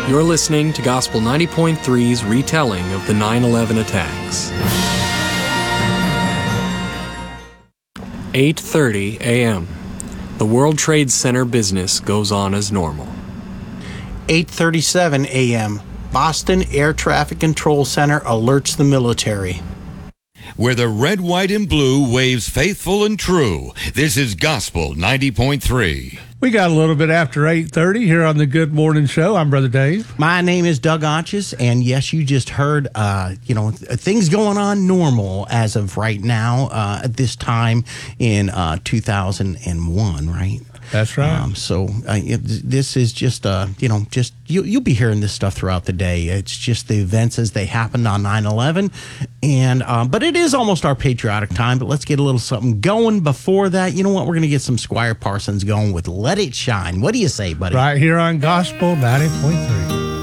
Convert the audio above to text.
You're listening to Gospel 90.3's retelling of the 9/11 attacks. 8:30 a.m. The World Trade Center business goes on as normal. 8:37 a.m. Boston Air Traffic Control Center alerts the military. Where the red, white, and blue waves faithful and true. This is Gospel 90.3. We got a little bit after 8:30 here on the Good Morning Show. I'm Brother Dave. My name is Doug Onches, and yes, you just heard, things going on normal as of right now at this time in 2001, right? That's right. This is just, you'll be hearing this stuff throughout the day. It's just the events as they happened on 9/11. But it is almost our patriotic time. But let's get a little something going before that. You know what? We're going to get some Squire Parsons going with Let It Shine. What do you say, buddy? Right here on Gospel 90.3.